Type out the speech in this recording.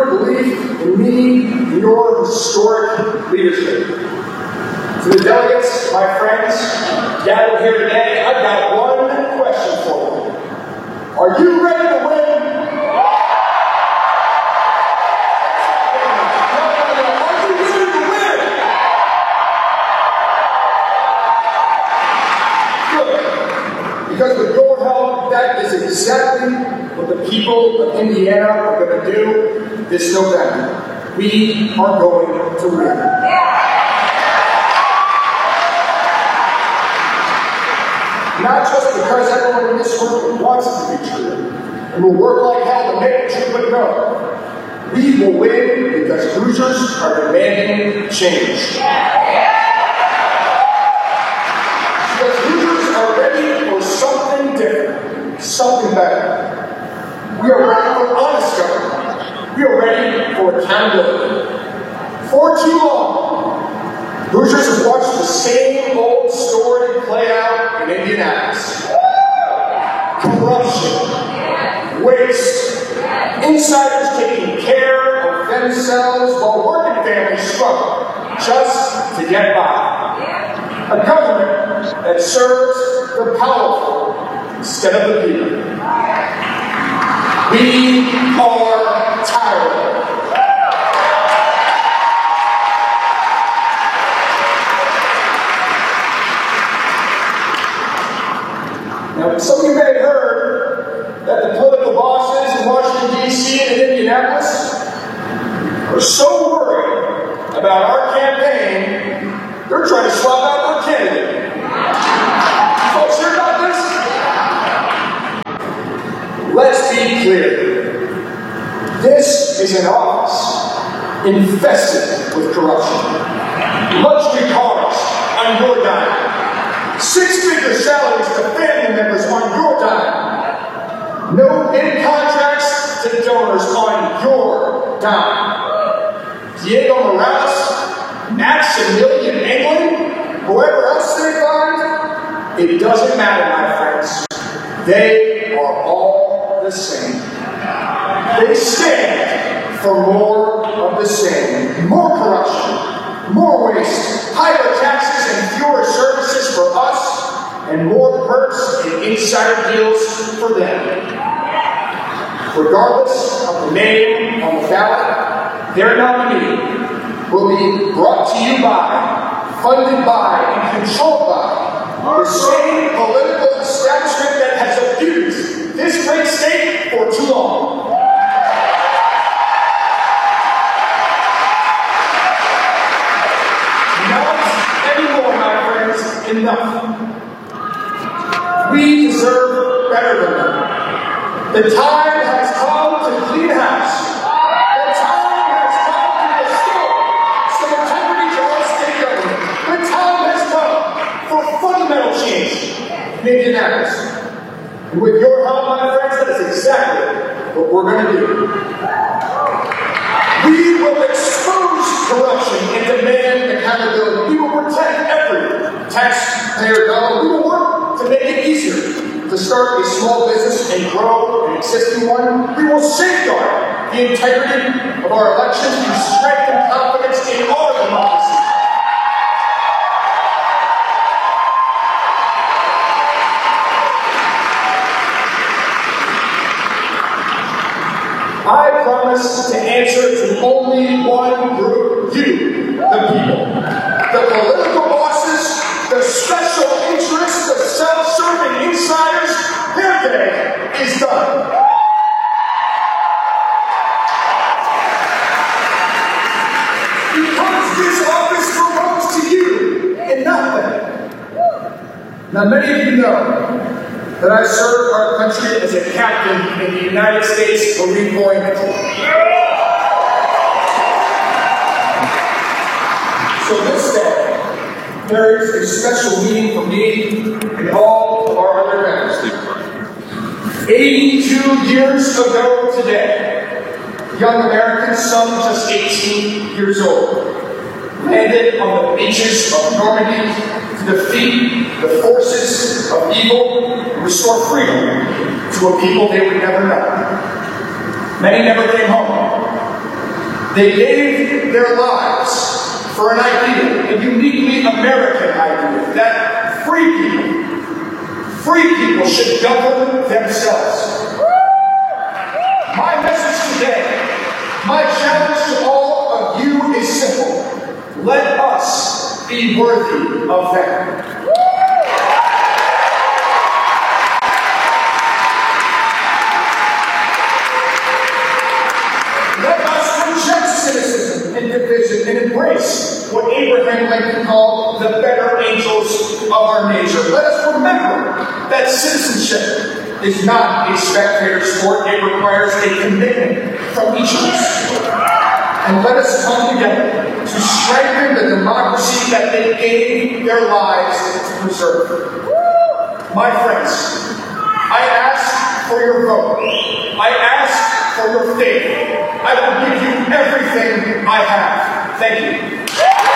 your belief in me and your historic leadership. To the delegates, my friends, gathered here today, I've got one question for you. Are you ready to win? Because with your help, that is exactly what the people of Indiana are going to do this November. We are going to win. Not just because everyone in this room wants it to be true, and will work like hell to make it true, but no. We will win because Hoosiers are demanding change. Because Hoosiers are ready for something different, something better. We are ready for honest government. We are ready for accountability. For too long, Hoosiers have watched the same old story play out in Indianapolis. Corruption, waste, insiders taking care of themselves while working families struggle just to get by. A government that serves the powerful instead of the people. We are tired of it. Now, some of you may have heard that the political bosses in Washington, D.C. and in Indianapolis are so worried about our campaign, they're trying to swap out our candidate. Folks, hear about this? Let's be clear. This is an office infested with corruption. Luxury cars on your dime. Six-figure salaries to family members on your dime. No bid contracts to donors on your dime. Diego Morales, Maximilian England, whoever else they find, it doesn't matter, my friends. They are all the same. They stand for more of the same. More corruption, more waste, higher taxes and fewer services for us, and more perks and insider deals for them. Regardless of the name on the ballot, their nominee will be brought to you by, funded by, and controlled by the same political establishment that has abused this great state for too long. Enough. We deserve better than that. The time has come to clean house. The time has come to restore some integrity to our state government. The time has come for fundamental change in Indianapolis. And with your help, my friends, that is exactly what we're going to do. We will expose corruption and demand accountability. We will protect every taxpayer dollar. We will work to make it easier to start a small business and grow an existing one. We will safeguard the integrity of our elections and strengthen confidence in our democracy. I promise to answer to only one group, you, the people. The political bosses, the special interests, the self-serving insiders, their day is done. Because this office belongs to you and not them. Now, many of you know that I served our country as a captain in the United States Marine Corps Infantry. So this day, there is a special meeting for me and all of our other members. 82 years ago today, young Americans, some just 18 years old, landed on the beaches of Normandy to defeat the forces of evil and restore freedom to a people they would never know. Many never came home. They gave their lives for an idea, a uniquely American idea, that free people should govern themselves. My message today, my challenge to all of you is simple. Let us be worthy of them. Let us reject cynicism and division and embrace what Abraham Lincoln called the better angels of our nature. Let us remember that citizenship is not a spectator sport. It requires a commitment from each of us. And let us come together to strengthen the democracy that they gave their lives to preserve. My friends, I ask for your vote. I ask for your faith. I will give you everything I have. Thank you.